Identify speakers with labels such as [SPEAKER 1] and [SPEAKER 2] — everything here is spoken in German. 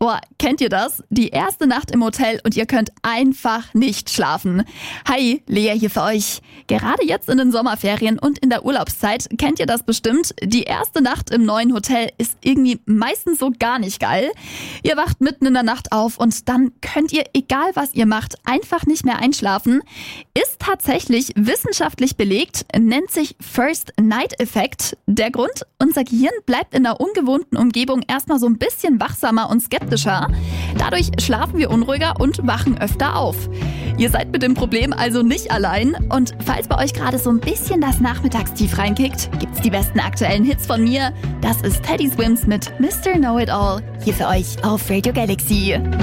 [SPEAKER 1] Boah, kennt ihr das? Die erste Nacht im Hotel und ihr könnt einfach nicht schlafen. Hi, Lea hier für euch. Gerade jetzt in den Sommerferien und in der Urlaubszeit kennt ihr das bestimmt. Die erste Nacht im neuen Hotel ist irgendwie meistens so gar nicht geil. Ihr wacht mitten in der Nacht auf und dann könnt ihr, egal was ihr macht, einfach nicht mehr einschlafen. Ist tatsächlich wissenschaftlich belegt, nennt sich First-Night-Effekt. Der Grund? Unser Gehirn bleibt in einer ungewohnten Umgebung erstmal so ein bisschen wachsamer und skeptischer. Dadurch schlafen wir unruhiger und wachen öfter auf. Ihr seid mit dem Problem also nicht allein. Und falls bei euch gerade so ein bisschen das Nachmittagstief reinkickt, gibt's die besten aktuellen Hits von mir. Das ist Teddy Swims mit Mr. Know-It-All hier für euch auf Radio Galaxy.